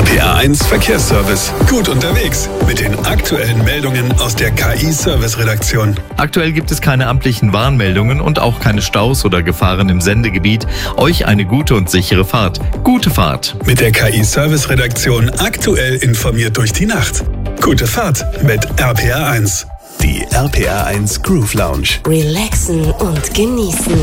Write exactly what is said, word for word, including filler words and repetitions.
R P R eins Verkehrsservice. Gut unterwegs mit den aktuellen Meldungen aus der K I-Service-Redaktion. Aktuell gibt es keine amtlichen Warnmeldungen und auch keine Staus oder Gefahren im Sendegebiet. Euch eine gute und sichere Fahrt. Gute Fahrt. Mit der K I-Service-Redaktion aktuell informiert durch die Nacht. Gute Fahrt mit R P R eins. Die R P R eins Groove Lounge. Relaxen und genießen.